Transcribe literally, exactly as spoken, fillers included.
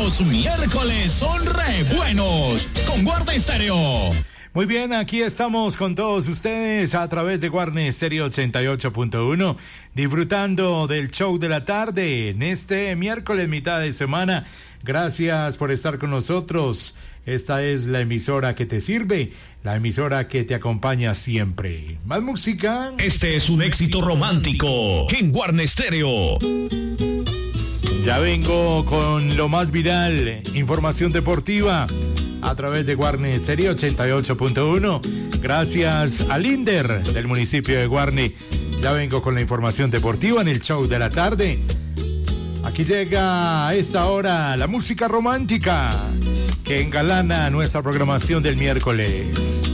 Los miércoles son re buenos con Guarne Stereo. Muy bien, aquí estamos con todos ustedes a través de Guarne Stereo ochenta y ocho punto uno, disfrutando del show de la tarde en este miércoles, mitad de semana. Gracias por estar con nosotros. Esta es la emisora que te sirve, la emisora que te acompaña siempre. Más música. Este es un éxito romántico en Guarne Stereo. Ya vengo con lo más viral, información deportiva a través de Guarne Stereo ochenta y ocho punto uno. Gracias a Linder del municipio de Guarne. Ya vengo con la información deportiva en el show de la tarde. Aquí llega a esta hora la música romántica que engalana nuestra programación del miércoles.